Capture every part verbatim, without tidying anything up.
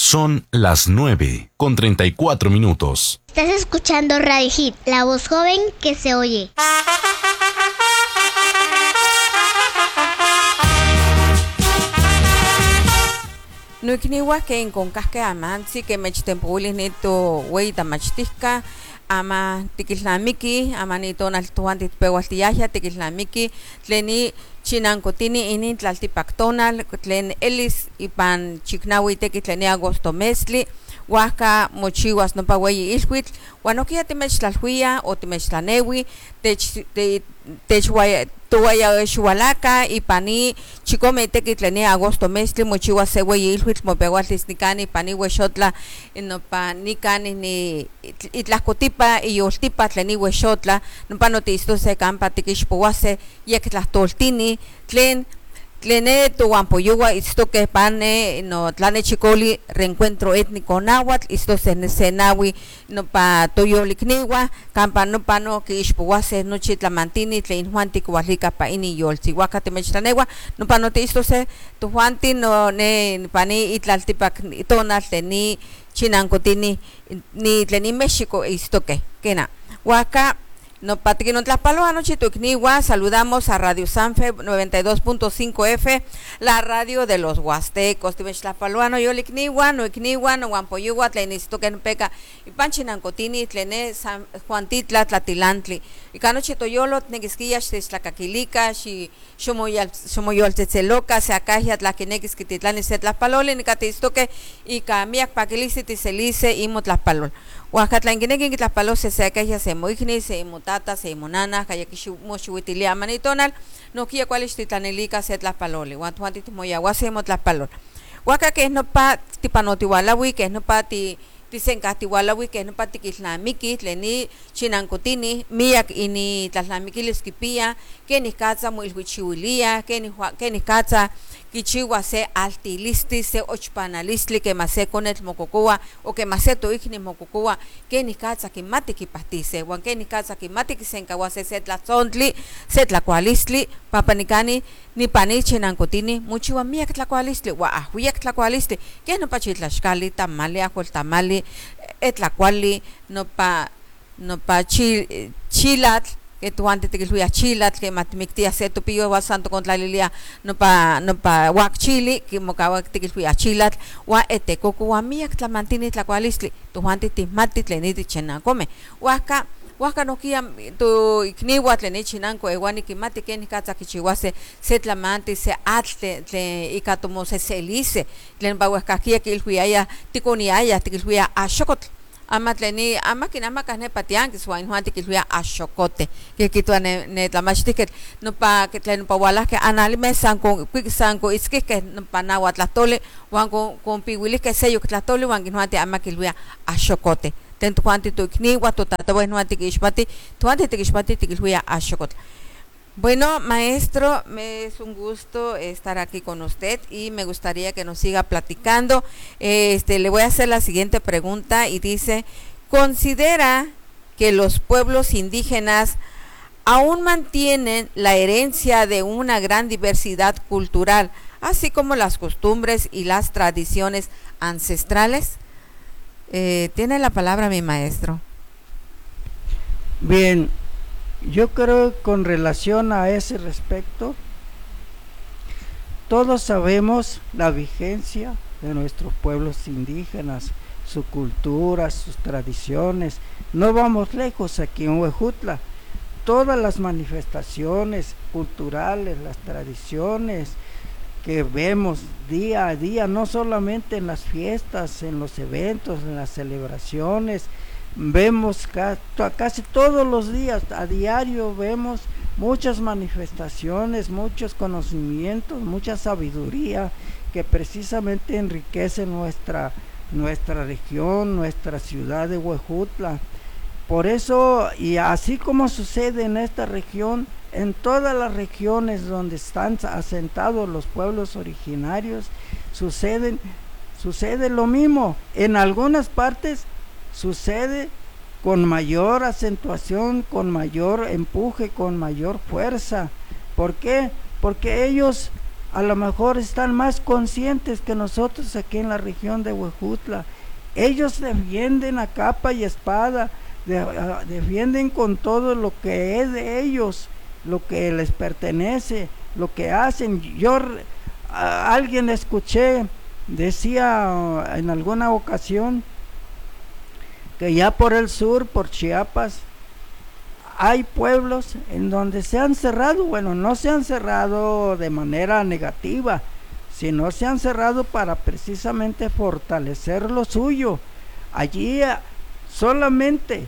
Son las nueve con treinta y cuatro minutos. Estás escuchando Radio Hit, la voz joven que se oye. No ikniwa que en concasque amansi que mechtempulis nito weita machtisca ama tikislamiki ama nito naltuantit pewaltiyaja tikislamiki tleni chinankotini inin tlaltipaktonal tlen elis ipan chiknawi teki tleni agosto mesli huaca mochiwas nopa weyi ilhuitl huanokia timechtlalhuia o timechtlanewi tech te techwaya tuwaya xualaka ipani chikome teki tleni agosto mesli mochiwas se weyi ilhuitl mopewaltis nikani pani wexotla nopa nikani ni itlahkotipa iyoltipa tleni wexotla nopa notiistose kampa tikixpowase yektlahtoltini tlen tlene tohuampoyowa itztoque pane no tlane chicoli reencuentro étnico náhuatl istose nesenawi no pa toyolikniwa campa no pano que ixpowase nochi tlamantini tlen juanti kualika pa ini yoltzihuaca temechtanewa no pano te istose tu juanti no ne pani itlaltipak tonal tleni chinankotini ni tleni México istoque kena huaca no patiquinon tlaspalo anoche tuikniwa saludamos a Radio Sanfe noventa y dos punto cinco F, la radio de los huastecos. Timech tlaspaloano yolikniwa no ikniwa no guampoyugua tlenistoken peka y panchinankotini tlene San Juantitla tlatilantli y canoche toyolo tnequisquilla xtlacaquilica xi xomoyal xomoyol tetzeloca se acajia tlaquinequis quititlani se tlaspaloli ni catistoque y camiac paquilici tiselice imo tlaspalol Huacatlanguinequi tlaspalo se seca se moigni se mutata se monana kayaki mochuitilia manitonal no kia cuales titlanelica se tlaspaloli huantuanti moyagua se mo tlaspalol huaca que no pa tipanotiwalawi que no pa ti tisencatiwalawi que no pa tiquislamiki tleni chinankotini miak ini tlaslamikili skipia que ni katza muilhuichiwilia que ni que ni katza kichiwa se altilisti se ochpanalistli que mase conet mococoa o que mase toigni mococoa que ni katza que mati kipatise wan que ni katza que mati kisenkawase se tlatzontli se tlacualistli papanicani ni pani chinankotini muchiwa miak tlacualistli wa ahuiak tlacualistli que no pa chitlaxcali tamali ajuel tamali etlacuali no pa no pa chil chilatl que tu antes te que chilat que matmictia se tu pillo va santo contra lilia no pa no pa wak chili que mocawa te que chilat wa ete coco wa miak tlamantini tlacualistli tu antes te mati tleniti chena come waka waka no kia tu ikniwa tleni chinanko ewani que mati que ni katza que chiwase se tlamanti se atle tle ikatomo se selice tlen bawakakia que ilhuiaya tikoniaya te que a shokot ama tleni ama kinama kahne patian kiswain huanti kilhuia ashokote que kitwa ne ne tlamachtiket no pa que tlen pa wala que analime sanko sanko iske que no pa nawatlatole wan con con piwili que sello tlatole wan huanti ama kilhuia ashokote ten tu huanti tu ikniwa tu tatawa huanti kishpati tu huanti tikishpati tikilhuia ashokote. Bueno, maestro, me es un gusto estar aquí con usted y me gustaría que nos siga platicando. Este, le voy a hacer la siguiente pregunta y dice, ¿considera que los pueblos indígenas aún mantienen la herencia de una gran diversidad cultural, así como las costumbres y las tradiciones ancestrales? Eh, tiene la palabra mi maestro. Bien. Yo creo que con relación a ese respecto, todos sabemos la vigencia de nuestros pueblos indígenas, su cultura, sus tradiciones. No vamos lejos aquí en Huejutla. Todas las manifestaciones culturales, las tradiciones que vemos día a día, no solamente en las fiestas, en los eventos, en las celebraciones, vemos casi todos los días, a diario vemos muchas manifestaciones, muchos conocimientos, mucha sabiduría que precisamente enriquece nuestra, nuestra región, nuestra ciudad de Huejutla. Por eso, y así como sucede en esta región, en todas las regiones donde están asentados los pueblos originarios, suceden, sucede lo mismo. En algunas partes sucede con mayor acentuación, con mayor empuje, con mayor fuerza. ¿Por qué? Porque ellos a lo mejor están más conscientes que nosotros aquí en la región de Huejutla. Ellos defienden a capa y espada, de, a, defienden con todo lo que es de ellos, lo que les pertenece, lo que hacen. Yo a alguien escuché, decía en alguna ocasión, que ya por el sur, por Chiapas, hay pueblos en donde se han cerrado, bueno, no se han cerrado de manera negativa, sino se han cerrado para precisamente fortalecer lo suyo. Allí solamente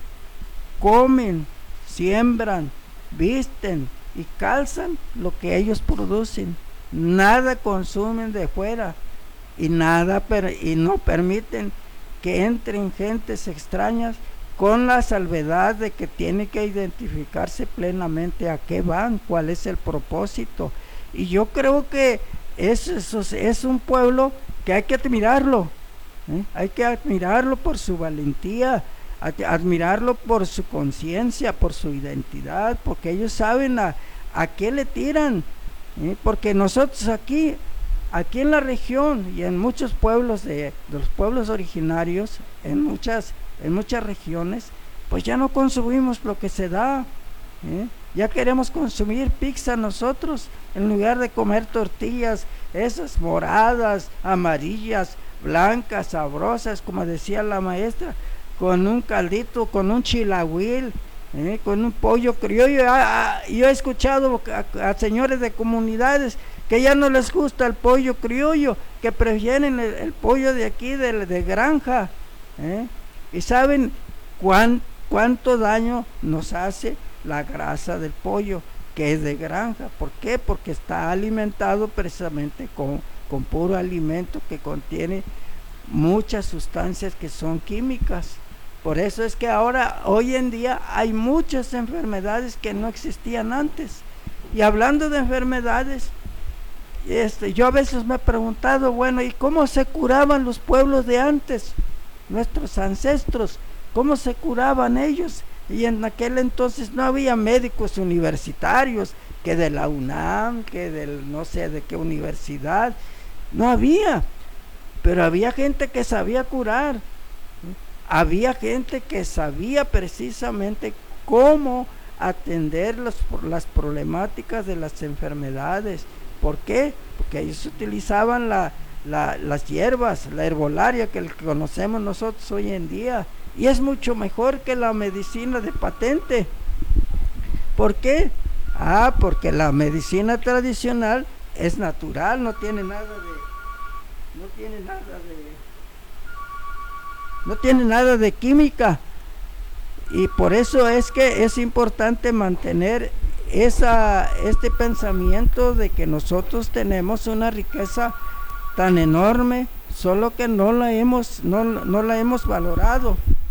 comen, siembran, visten y calzan lo que ellos producen. Nada consumen de fuera y nada per- y no permiten que entren gentes extrañas, con la salvedad de que tiene que identificarse plenamente a qué van, cuál es el propósito. Y yo creo que es, es, es un pueblo que hay que admirarlo, ¿eh? Hay que admirarlo por su valentía, admirarlo por su conciencia, por su identidad, porque ellos saben a, a qué le tiran, ¿eh? Porque nosotros aquí, aquí en la región y en muchos pueblos de, de los pueblos originarios, en muchas en muchas regiones, pues ya no consumimos lo que se da, ¿eh? Ya queremos consumir pizza nosotros, en lugar de comer tortillas, esas moradas, amarillas, blancas, sabrosas, como decía la maestra, con un caldito, con un chilahuil, ¿eh? Con un pollo criollo. Ah, ah, yo he escuchado a, a señores de comunidades que ya no les gusta el pollo criollo, que prefieren el, el pollo de aquí, de, de granja, ¿eh? Y saben cuán, cuánto daño nos hace la grasa del pollo, que es de granja. ¿Por qué? Porque está alimentado precisamente con, con puro alimento que contiene muchas sustancias que son químicas. Por eso es que ahora, hoy en día, hay muchas enfermedades que no existían antes. Y hablando de enfermedades, este, yo a veces me he preguntado, bueno, ¿y cómo se curaban los pueblos de antes? Nuestros ancestros, ¿cómo se curaban ellos? Y en aquel entonces no había médicos universitarios, que de la UNAM, que del no sé de qué universidad, no había, pero había gente que sabía curar, había gente que sabía precisamente cómo atender los, las problemáticas de las enfermedades. ¿Por qué? Porque ellos utilizaban la La, las hierbas, la herbolaria que conocemos nosotros hoy en día, y es mucho mejor que la medicina de patente. ¿Por qué? Ah, porque la medicina tradicional es natural, no tiene nada de no tiene nada de no tiene nada de química, y por eso es que es importante mantener esa este pensamiento de que nosotros tenemos una riqueza tan enorme, solo que no la hemos no, no la hemos valorado.